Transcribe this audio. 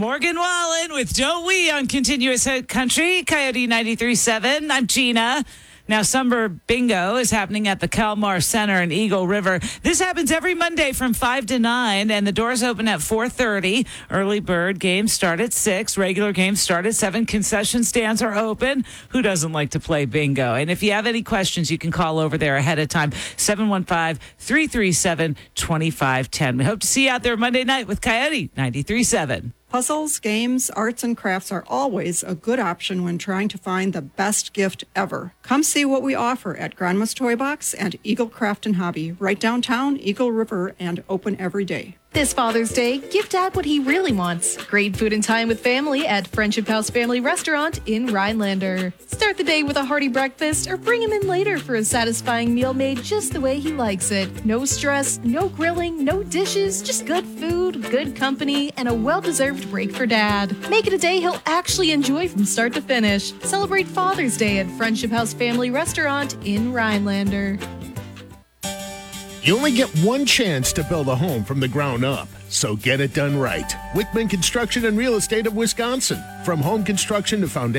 Morgan Wallen with Don't We on Continuous Country, Coyote 93.7. I'm Gina. Now, Summer Bingo is happening at the Kalmar Center in Eagle River. This happens every Monday from 5 to 9, and the doors open at 4:30. Early bird games start at 6. Regular games start at 7. Concession stands are open. Who doesn't like to play bingo? And if you have any questions, you can call over there ahead of time, 715-337-2510. We hope to see you out there Monday night with Coyote 93.7. Puzzles, games, arts, and crafts are always a good option when trying to find the best gift ever. Come see what we offer at Grandma's Toy Box and Eagle Craft and Hobby, right downtown, Eagle River, and open every day. This Father's Day, give Dad what he really wants. Great food and time with family at Friendship House Family Restaurant in Rhinelander. Start the day with a hearty breakfast or bring him in later for a satisfying meal made just the way he likes it. No stress, no grilling, no dishes, just good food, good company, and a well-deserved break for Dad. Make it a day he'll actually enjoy from start to finish. Celebrate Father's Day at Friendship House Family Restaurant in Rhinelander. You only get one chance to build a home from the ground up, so get it done right. Wickman Construction and Real Estate of Wisconsin. From home construction to foundation.